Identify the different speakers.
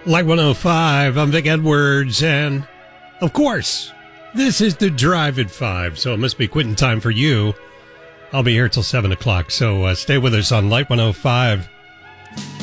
Speaker 1: Light 105, I'm Vic Edwards, and of course, this is the Drive at 5, so it must be quitting time for you. I'll be here till 7 o'clock, so stay with us on Light 105.